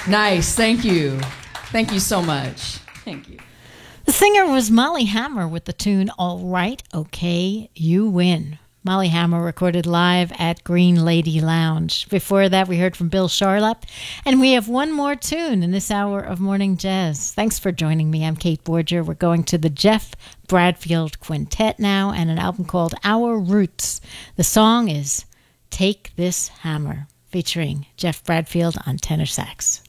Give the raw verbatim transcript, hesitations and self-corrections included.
Nice. Thank you. Thank you so much. Thank you. The singer was Molly Hammer with the tune All Right, Okay, You Win. Molly Hammer recorded live at Green Lady Lounge. Before that, we heard from Bill Charlap. And we have one more tune in this hour of Morning Jazz. Thanks for joining me. I'm Kate Borger. We're going to the Jeff Bradfield Quintet now and an album called Our Roots. The song is Take This Hammer, featuring Jeff Bradfield on tenor sax.